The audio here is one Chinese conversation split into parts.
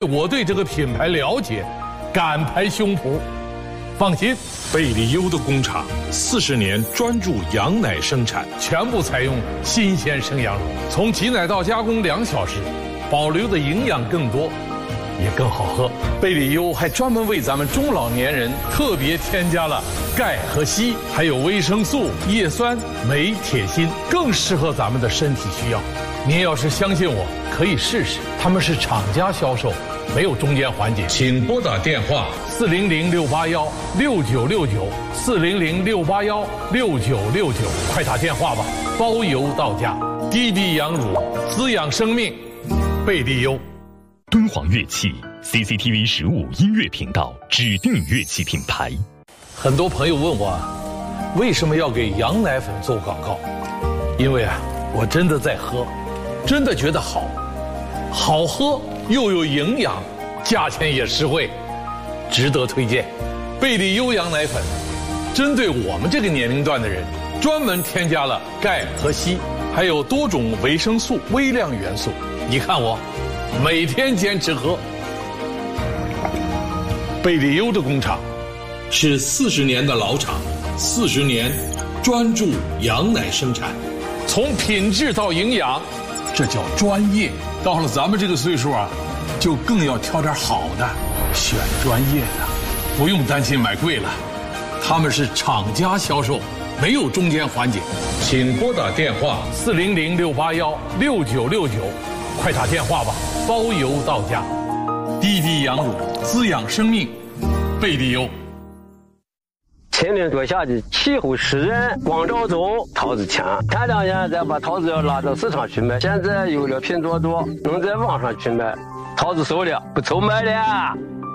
我对这个品牌了解，敢拍胸脯。放心， 贝利优的工厂40年专注羊奶生产， 全部采用新鲜生羊乳，从挤奶到加工2小时，保留的营养更多，也更好喝。贝利优还专门为咱们中老年人特别添加了钙和硒，还有维生素、叶酸、镁、铁、锌，更适合咱们的身体需要。您要是相信我，可以试试，他们是厂家销售，没有中间环节。 请拨打电话 400-681-6969400-681-6969，快打电话吧，包邮到家。滴滴羊乳滋养生命，贝利优。 敦煌乐器 CCTV 15音乐频道指定乐器品牌。 很多朋友问我，为什么要给羊奶粉做广告？因为我真的在喝，真的觉得好喝又有营养，价钱也实惠，值得推荐。贝利优羊奶粉针对我们这个年龄段的人，专门添加了钙和硒，还有多种维生素、微量元素。你看我每天坚持喝。贝利优的工厂是40年的老厂，40年专注羊奶生产，从品质到营养，这叫专业。到了咱们这个岁数就更要挑点好的，选专业的，不用担心买贵了。他们是厂家销售，没有中间环节。 请拨打电话 400-681-6969，快打电话吧，包邮到家。滴滴羊乳滋养生命，贝利优。 10年多下去，气候湿润，光照足，桃子强。前2年再把桃子要拉到市场去卖，现在有了拼多多，能在网上去卖，桃子熟了，不愁卖了。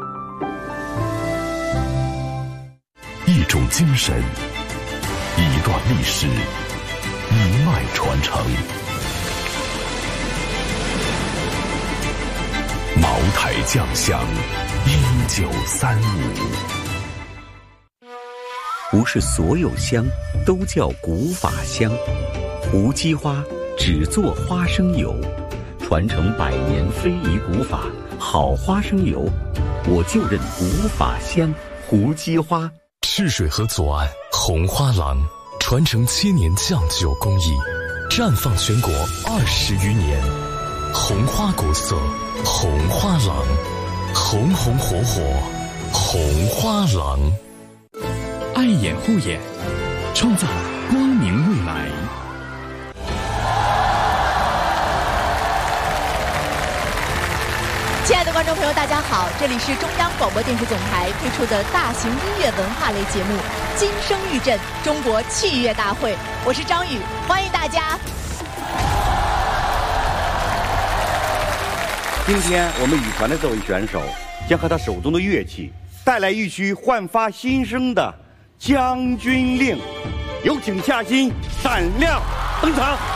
一种精神，一段历史，一脉传承。茅台酱香1935。 不是所有香都叫古法香，胡姬花只做花生油，传承100年非遗古法，好花生油，我就认古法香胡姬花。 赤水河左岸红花廊，传承7年酱酒工艺，绽放全国20余年，红花国色，红花廊，红红火火，红花廊。 爱眼护眼，创造光明未来。 亲爱的观众朋友，大家好，这里是中央广播电视总台推出的大型音乐文化类节目《金声玉振中国器乐大会》，我是张宇，欢迎大家。 今天我们羽团的这位选手将和他手中的乐器带来一曲焕发新生的《将军令》，有请夏新闪亮登场。